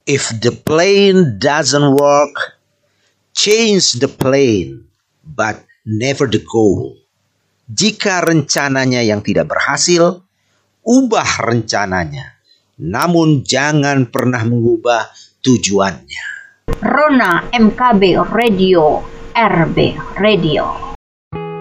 If the plan doesn't work, change the plan, but never the goal. Jika rencananya yang tidak berhasil, ubah rencananya, namun jangan pernah mengubah tujuannya. Rona MKB Radio, RB Radio.